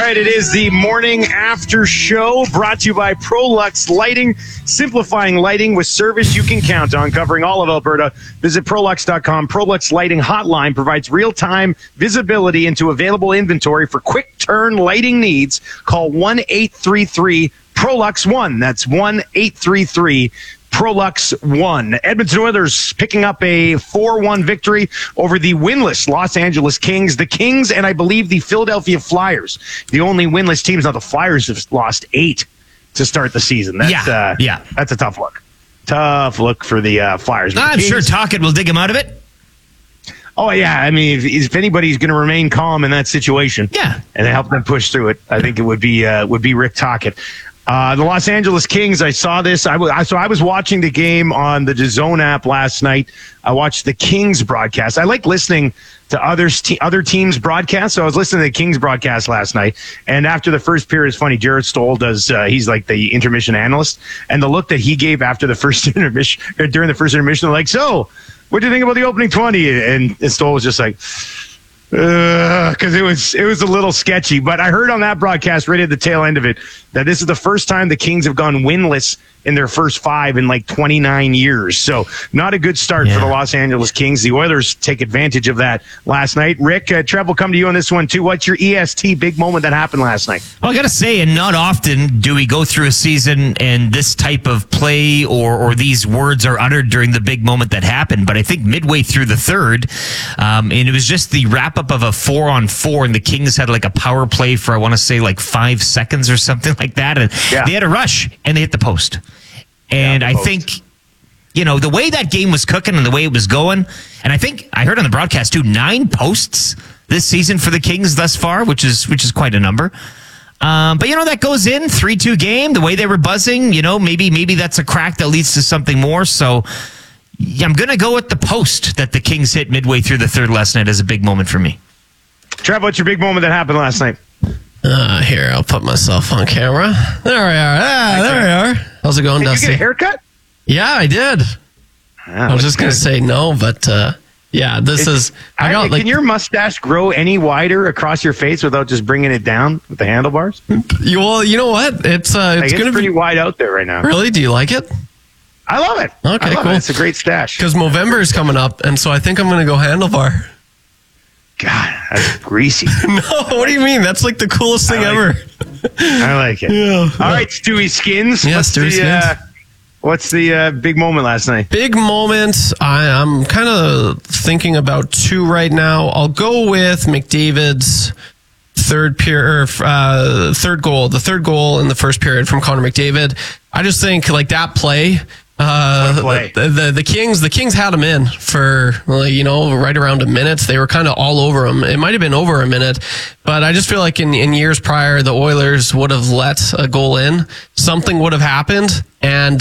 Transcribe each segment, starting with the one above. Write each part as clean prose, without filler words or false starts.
right, it is the morning after show brought to you by Prolux Lighting, simplifying lighting with service you can count on, covering all of Alberta. Visit Prolux.com. Prolux Lighting Hotline provides real-time visibility into available inventory for quick-turn lighting needs. Call 1-833-PROLUX-1. That's 1-833 Prolux 1. Edmonton Oilers picking up a 4-1 victory over the winless Los Angeles Kings. The Kings and I believe the Philadelphia Flyers, the only winless teams. Now the Flyers have lost 8 to start the season. That's a tough look. Tough look for the Flyers. But I'm sure Tocchet will dig him out of it. Oh, yeah. I mean, if anybody's going to remain calm in that situation and help them push through it, I think it would be Rick Tocchet. The Los Angeles Kings, I saw this. I was watching the game on the DAZN app last night. I watched the Kings broadcast. I like listening to other teams' broadcasts, so I was listening to the Kings broadcast last night. And after the first period, it's funny, Jared Stoll does, he's like the intermission analyst, and the look that he gave after the first intermission, or during the first intermission, like, so, what do you think about the opening 20? And Stoll was just like, because it was a little sketchy. But I heard on that broadcast right at the tail end of it that this is the first time the Kings have gone winless in their first 5 in like 29 years. So not a good start for the Los Angeles Kings. The Oilers take advantage of that last night. Rick, Trev will come to you on this one too. What's your EST big moment that happened last night? Well, I got to say, and not often do we go through a season and this type of play or these words are uttered during the big moment that happened. But I think midway through the third, and it was just the wrap-up of a 4-on-4, and the Kings had like a power play for, I want to say, like 5 seconds or something like that. And they had a rush, and they hit the post. And I think, the way that game was cooking and the way it was going, and I think I heard on the broadcast too, 9 posts this season for the Kings thus far, which is quite a number. But that goes in 3-2 game, the way they were buzzing, maybe that's a crack that leads to something more. So I'm going to go with the post that the Kings hit midway through the third last night as a big moment for me. Trev, what's your big moment that happened last night? Here, I'll put myself on camera. There we are. There we are. How's it going, Dusty? Did you get a haircut? Yeah, I did. I was just going to say no, but this is... Can your mustache grow any wider across your face without just bringing it down with the handlebars? Well, you know what? It's going to be pretty wide out there right now. Really? Do you like it? I love it. Okay, cool. It's a great stash. Because Movember is coming up, and so I think I'm going to go handlebar. God, that's greasy. No, what do you mean? That's like the coolest thing ever. I like it. Yeah. All right, Stewie Skins. Yeah, Stewie Skins. What's the big moment last night? Big moment. I'm kind of thinking about 2 right now. I'll go with McDavid's third goal. The third goal in the first period from Connor McDavid. I just think like that play. The Kings had him in for right around a minute. They were kind of all over him. It might have been over a minute, but I just feel like in years prior, the Oilers would have let a goal in. Something would have happened, and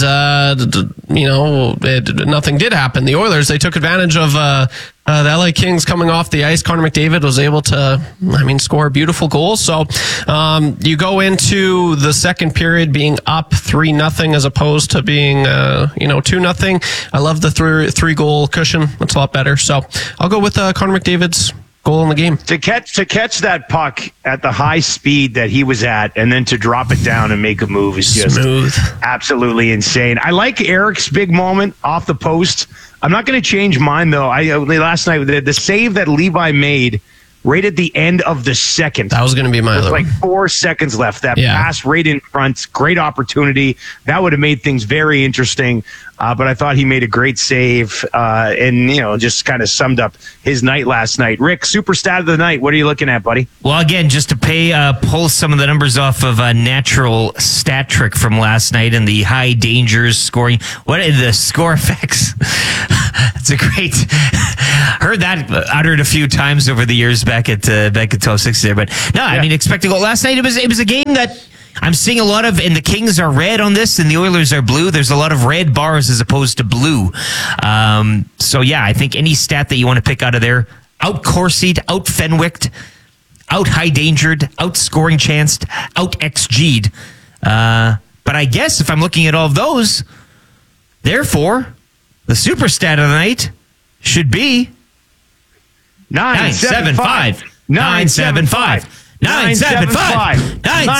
nothing did happen. The Oilers, they took advantage of the LA Kings coming off the ice. Connor McDavid was able to, score a beautiful goal. So you go into the second period being up 3-0 as opposed to being 2-0. I love the 3-goal cushion. That's a lot better. So I'll go with Connor McDavid's goal in the game. To catch that puck at the high speed that he was at, and then to drop it down and make a move is just smooth, absolutely insane. I like Eric's big moment off the post. I'm not going to change mine though. Last night the save that Levi made right at the end of the second. That was going to be my other like 4 seconds left. That pass right in front, great opportunity. That would have made things very interesting. But I thought he made a great save and, just kind of summed up his night last night. Rick, super stat of the night. What are you looking at, buddy? Well, again, just to pull some of the numbers off of a natural stat trick from last night and the high dangers scoring. What are the score effects? It's a great... Heard that uttered a few times over the years back at 1260 there. But no, expected goal. Last night, it was a game that... I'm seeing a lot of, and the Kings are red on this, and the Oilers are blue. There's a lot of red bars as opposed to blue. I think any stat that you want to pick out of there, out Corsied, out Fenwicked, out high dangered, out scoring chanced, out XG'd. But I guess if I'm looking at all of those, therefore, the super stat of the night should be 975. 975. 975.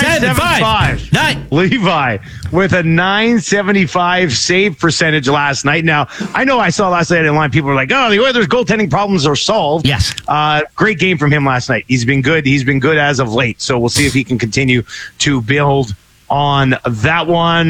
975. Levi with a 975 save percentage last night. Now, I know I saw last night in line, people were like, oh, the Oilers' goaltending problems are solved. Yes. Great game from him last night. He's been good. He's been good as of late. So we'll see if he can continue to build on that one.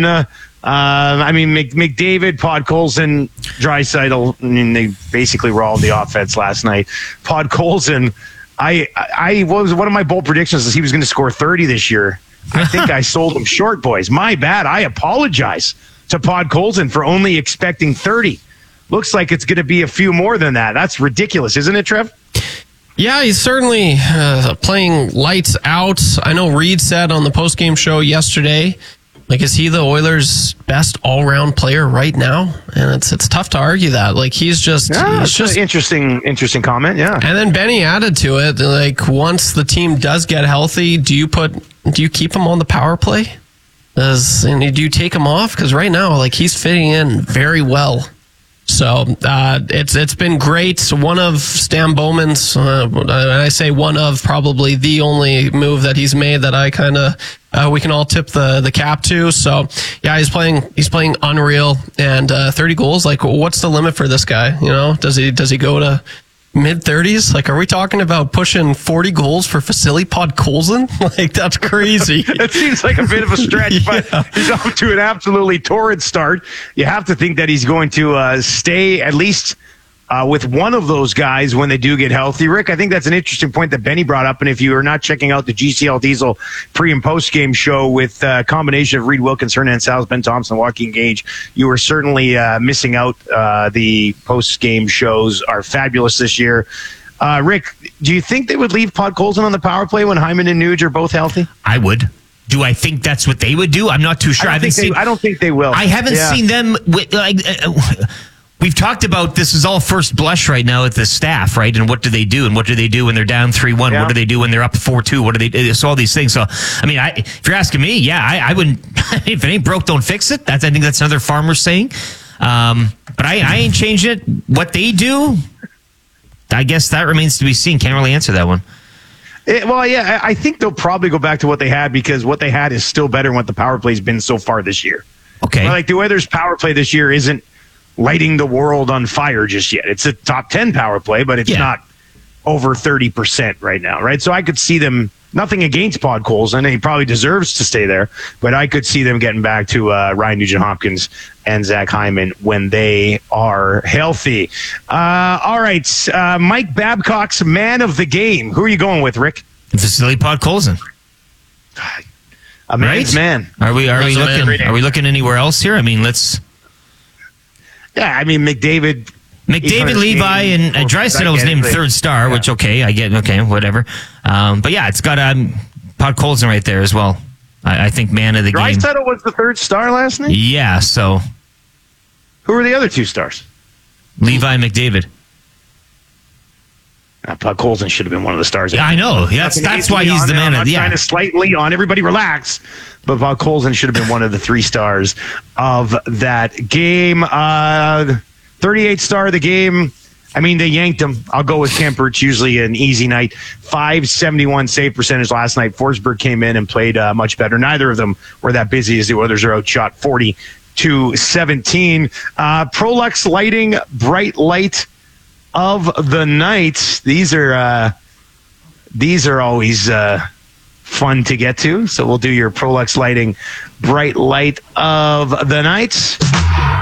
McDavid, Podkolzin, Draisaitl, they basically were all in the offense last night. Podkolzin, I was one of my bold predictions is he was going to score 30 this year. I think I sold him short, boys. My bad. I apologize to Podkolzin for only expecting 30. Looks like it's going to be a few more than that. That's ridiculous, isn't it, Trev? Yeah, he's certainly playing lights out. I know Reed said on the postgame show yesterday, is he the Oilers' best all-round player right now? And it's tough to argue that. He's just interesting comment. Yeah. And then Benny added to it, once the team does get healthy, do you keep him on the power play? Do you take him off? Because right now, he's fitting in very well. So it's been great. One of Stan Bowman's, I say one of, probably the only move that he's made that I kind of we can all tip the cap to. So yeah, he's playing unreal, and 30 goals. What's the limit for this guy? Does he go to mid-30s? Are we talking about pushing 40 goals for Vasily Podkolzin? That's crazy. It seems like a bit of a stretch, but he's off to an absolutely torrid start. You have to think that he's going to stay at least with one of those guys when they do get healthy. Rick, I think that's an interesting point that Benny brought up, and if you are not checking out the GCL Diesel pre- and post-game show with a combination of Reed Wilkins, Hernan Salz, Ben Thompson, Joaquin Gage, you are certainly missing out. The post-game shows are fabulous this year. Rick, do you think they would leave Podkolzin on the power play when Hyman and Nuge are both healthy? I would. Do I think that's what they would do? I'm not too sure. I don't think they will. I haven't seen them we've talked about this is all first blush right now at the staff, right? And what do they do? And what do they do when they're down 3-1? Yeah. What do they do when they're up 4-2? What do they do? So all these things. So, if you're asking me, I wouldn't, if it ain't broke, don't fix it. I think that's another farmer saying. But I ain't changing it. What they do, I guess that remains to be seen. Can't really answer that one. I think they'll probably go back to what they had because what they had is still better than what the power play's been so far this year. Okay. The Oilers' power play this year isn't lighting the world on fire just yet. It's a top 10 power play, but it's not over 30% right now, right? So I could see them, nothing against Podkolzin, and he probably deserves to stay there, but I could see them getting back to Ryan Nugent-Hopkins and Zach Hyman when they are healthy. All right, Mike Babcock's man of the game. Who are you going with, Rick? Vasily Podkolzin. A man's man. Are we looking anywhere else here? Let's... Yeah, McDavid, Levi, and Draisaitl was named third star, which, I get, whatever. But yeah, it's got Podkolzin right there as well. I think man of the game. Draisaitl was the third star last night? Yeah, so. Who were the other two stars? Levi and McDavid. Podkolzin should have been one of the stars. Yeah, I know. That's why he's the man of the game. I'm trying to slightly on everybody relax. But Podkolzin should have been one of the 3 stars of that game. 38 star of the game. They yanked him. I'll go with Kemper. It's usually an easy night. 571 save percentage last night. Forsberg came in and played much better. Neither of them were that busy as the Oilers are outshot 40-17. Prolux lighting, bright light of the night. These are always fun to get to. So we'll do your Prolux lighting bright light of the night.